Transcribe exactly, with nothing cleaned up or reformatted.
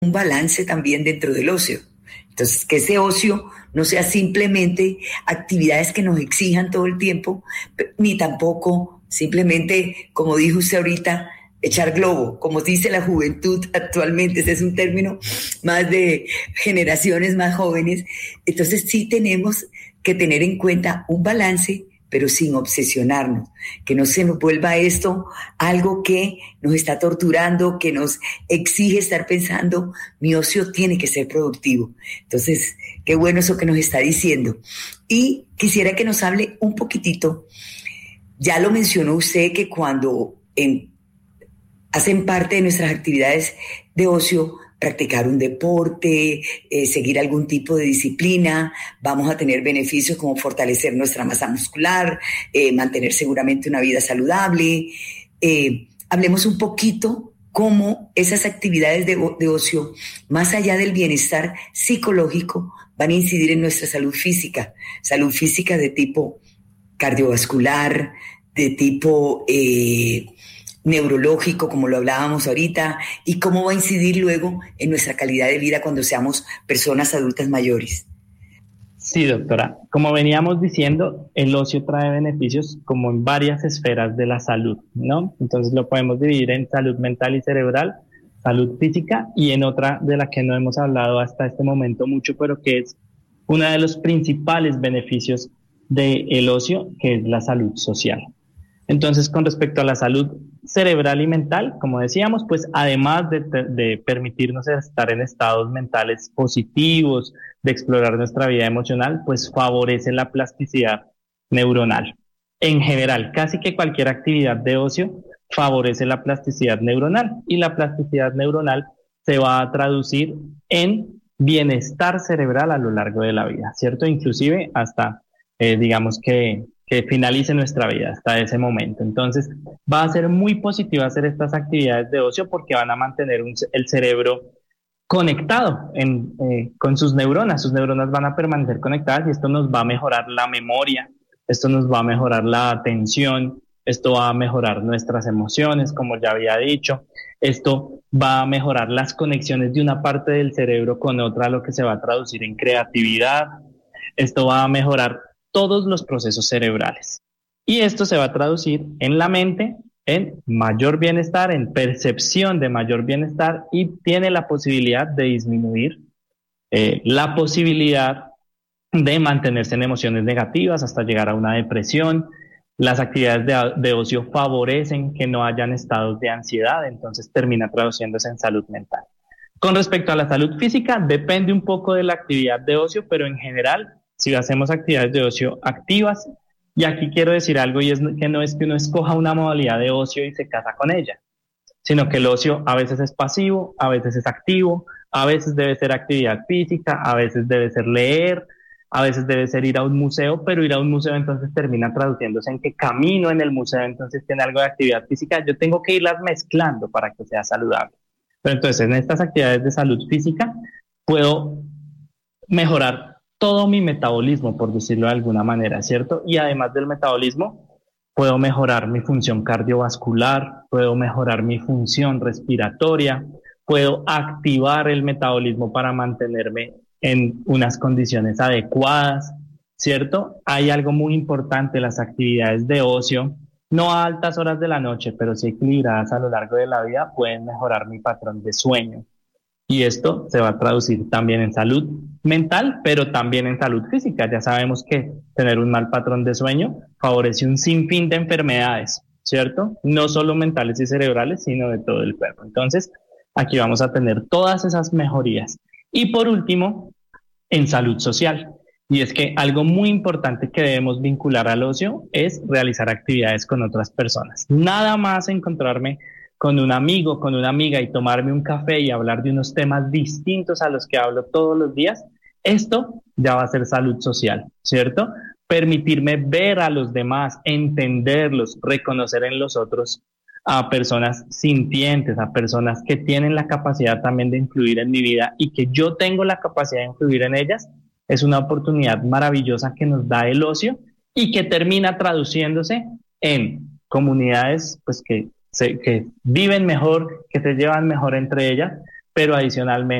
un balance también dentro del ocio. Entonces, que ese ocio no sea simplemente actividades que nos exijan todo el tiempo, ni tampoco simplemente, como dijo usted ahorita, echar globo, como dice la juventud actualmente. Ese es un término más de generaciones más jóvenes. Entonces, sí tenemos que tener en cuenta un balance, pero sin obsesionarnos, que no se nos vuelva esto algo que nos está torturando, que nos exige estar pensando, mi ocio tiene que ser productivo. Entonces, qué bueno eso que nos está diciendo. Y quisiera que nos hable un poquitito, ya lo mencionó usted, que cuando en, hacen parte de nuestras actividades de ocio, practicar un deporte, eh, seguir algún tipo de disciplina, vamos a tener beneficios como fortalecer nuestra masa muscular, eh, mantener seguramente una vida saludable. Eh, hablemos un poquito cómo esas actividades de, de ocio, más allá del bienestar psicológico, van a incidir en nuestra salud física, salud física de tipo cardiovascular, de tipo eh, neurológico, como lo hablábamos ahorita, y cómo va a incidir luego en nuestra calidad de vida cuando seamos personas adultas mayores. Sí, doctora. Como veníamos diciendo, el ocio trae beneficios como en varias esferas de la salud, ¿no? Entonces lo podemos dividir en salud mental y cerebral, salud física, y en otra de la que no hemos hablado hasta este momento mucho, pero que es uno de los principales beneficios del ocio, que es la salud social. Entonces, con respecto a la salud cerebral y mental, como decíamos, pues además de, de permitirnos estar en estados mentales positivos, de explorar nuestra vida emocional, pues favorece la plasticidad neuronal. En general, casi que cualquier actividad de ocio favorece la plasticidad neuronal, y la plasticidad neuronal se va a traducir en bienestar cerebral a lo largo de la vida, ¿cierto? Inclusive hasta, eh, digamos que... que finalice nuestra vida hasta ese momento. Entonces, va a ser muy positivo hacer estas actividades de ocio porque van a mantener un, el cerebro conectado en, eh, con sus neuronas. Sus neuronas van a permanecer conectadas y esto nos va a mejorar la memoria, esto nos va a mejorar la atención, esto va a mejorar nuestras emociones, como ya había dicho. Esto va a mejorar las conexiones de una parte del cerebro con otra, lo que se va a traducir en creatividad. Esto va a mejorar todos los procesos cerebrales. Y esto se va a traducir en la mente, en mayor bienestar, en percepción de mayor bienestar, y tiene la posibilidad de disminuir eh, la posibilidad de mantenerse en emociones negativas hasta llegar a una depresión. Las actividades de, de ocio favorecen que no hayan estados de ansiedad, entonces termina traduciéndose en salud mental. Con respecto a la salud física, depende un poco de la actividad de ocio, pero en general, si hacemos actividades de ocio activas, y aquí quiero decir algo, y es que no es que uno escoja una modalidad de ocio y se casa con ella, sino que el ocio a veces es pasivo, a veces es activo, a veces debe ser actividad física, a veces debe ser leer, a veces debe ser ir a un museo, pero ir a un museo entonces termina traduciéndose en que camino en el museo, entonces tiene algo de actividad física. Yo tengo que irlas mezclando para que sea saludable. Pero entonces en estas actividades de salud física puedo mejorar todo mi metabolismo, por decirlo de alguna manera, ¿cierto? Y además del metabolismo, puedo mejorar mi función cardiovascular, puedo mejorar mi función respiratoria, puedo activar el metabolismo para mantenerme en unas condiciones adecuadas, ¿cierto? Hay algo muy importante, las actividades de ocio, no a altas horas de la noche, pero sí equilibradas a lo largo de la vida, pueden mejorar mi patrón de sueño. Y esto se va a traducir también en salud mental, pero también en salud física. Ya sabemos que tener un mal patrón de sueño favorece un sinfín de enfermedades, ¿cierto? No solo mentales y cerebrales, sino de todo el cuerpo. Entonces, aquí vamos a tener todas esas mejorías. Y por último, en salud social. Y es que algo muy importante que debemos vincular al ocio es realizar actividades con otras personas. Nada más encontrarme con un amigo, con una amiga y tomarme un café y hablar de unos temas distintos a los que hablo todos los días, esto ya va a ser salud social, ¿cierto? Permitirme ver a los demás, entenderlos, reconocer en los otros a personas sintientes, a personas que tienen la capacidad también de influir en mi vida y que yo tengo la capacidad de influir en ellas, es una oportunidad maravillosa que nos da el ocio y que termina traduciéndose en comunidades pues que Se, que viven mejor, que se llevan mejor entre ellas, pero adicionalmente